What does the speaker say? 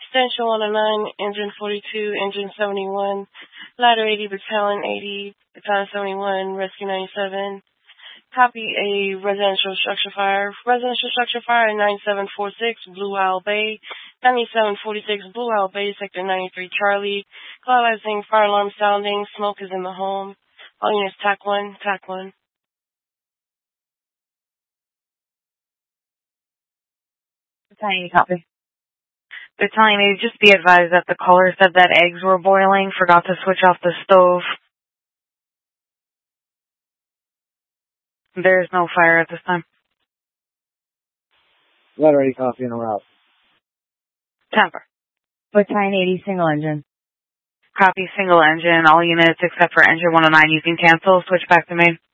Station 109, Engine 42, Engine 71, Ladder 80, Battalion 80, Battalion 71, Rescue 97. Copy a residential structure fire. Residential structure fire in 9746 Blue Isle Bay, 9746 Blue Isle Bay, Sector 93 Charlie. Collapsing, fire alarm sounding, smoke is in the home. All units, TAC 1, TAC 1. Battalion 80, copy. Battalion 80, just be advised that the caller said that eggs were boiling, forgot to switch off the stove. There is no fire at this time. Ladder 80, copy, and a route. Temper. Battalion 80, single engine. Copy, single engine. All units except for engine 109 you can cancel. Switch back to main.